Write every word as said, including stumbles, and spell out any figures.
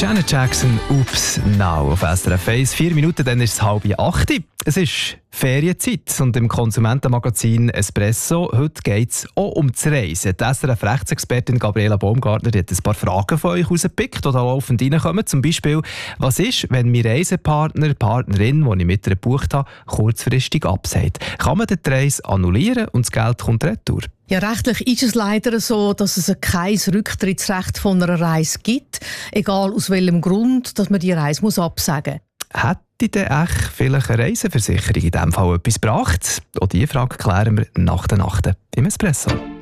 Janet Jackson, Oops Now auf S R F eins. Vier Minuten, dann ist es halb acht. Es ist Ferienzeit und im Konsumentenmagazin Espresso heute geht es auch um das Reisen. Die S R F-Rechtsexpertin Gabriela Baumgartner hat ein paar Fragen von euch rausgepickt, die da laufend reinkommen. Zum Beispiel, was ist, wenn mein Reisepartner, Partnerin, die ich mit ihr gebucht habe, kurzfristig absagt? Kann man die Reise annullieren und das Geld kommt retour? Ja, rechtlich ist es leider so, dass es kein Rücktrittsrecht von einer Reise gibt, egal aus welchem Grund, dass man die Reise muss absagen muss. Hätte denn echt vielleicht eine Reiseversicherung in diesem Fall etwas gebracht? Auch diese Frage klären wir nach der Nacht im Espresso.